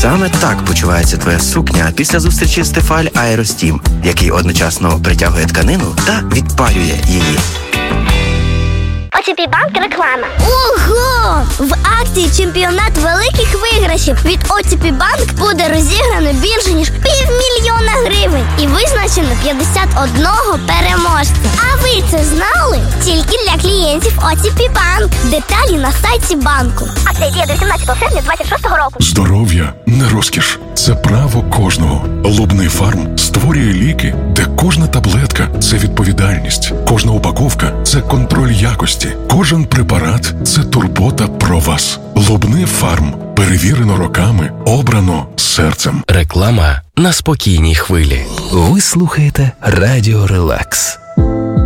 Саме так почувається твоя сукня після зустрічі з Тефаль Аеростім, який одночасно притягує тканину та відпалює її. ОТП Банк реклама. Ого! В акції «Чемпіонат великих виграшів» від ОТП Банк буде розіграно більше, ніж 500 000 гривень і визначено 51 переможця. А ви це знали? Тільки для клієнтів ОТП Банк. Деталі на сайті банку. Акція діє до 18 серпня 2026 року. Здоров'я не розкіш. Це право кожного. Лубний фарм створює ліки, де кожна таблетка – це відповідальність. Кожна упаковка – це контроль якості. Кожен препарат – це турбота про вас. Лубний фарм. Перевірено роками, обрано серцем. Реклама на спокійній хвилі. Ви слухаєте Радіо Релакс.